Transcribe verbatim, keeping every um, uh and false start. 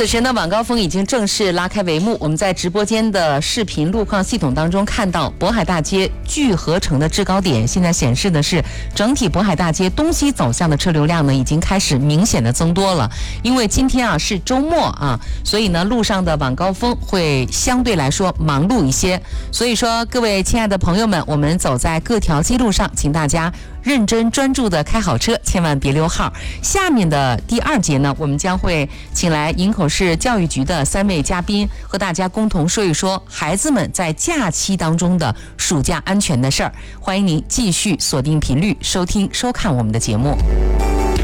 此时呢，晚高峰已经正式拉开帷幕。我们在直播间的视频路况系统当中看到，渤海大街聚合城的制高点现在显示的是，整体渤海大街东西走向的车流量呢，已经开始明显的增多了。因为今天啊是周末啊，所以呢路上的晚高峰会相对来说忙碌一些。所以说，各位亲爱的朋友们，我们走在各条街路上，请大家认真专注的开好车，千万别溜号。下面的第二节呢，我们将会请来营口市教育局的三位嘉宾，和大家共同说一说孩子们在假期当中的暑假安全的事儿。欢迎您继续锁定频率，收听收看我们的节目。